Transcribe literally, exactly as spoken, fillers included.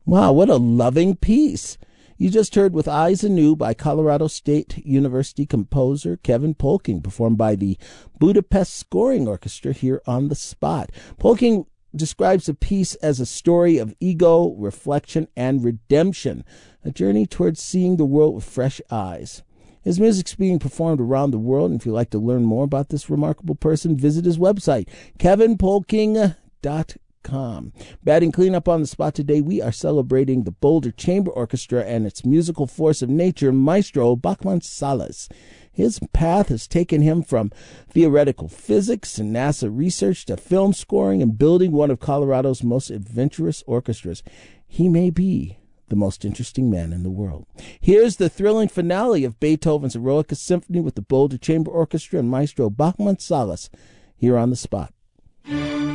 Wow, what a loving piece. You just heard With Eyes Anew by Colorado State University composer Kevin Polking, performed by the Budapest Scoring Orchestra here on the spot. Polking describes the piece as a story of ego, reflection, and redemption, a journey towards seeing the world with fresh eyes. His music's being performed around the world, and if you'd like to learn more about this remarkable person, visit his website, kevin polking dot com. Batting cleanup on the spot today, we are celebrating the Boulder Chamber Orchestra and its musical force of nature, Maestro Bachman Salas. His path has taken him from theoretical physics and NASA research to film scoring and building one of Colorado's most adventurous orchestras. He may be the most interesting man in the world. Here's the thrilling finale of Beethoven's Eroica Symphony with the Boulder Chamber Orchestra and Maestro Bachman Salas here on the spot.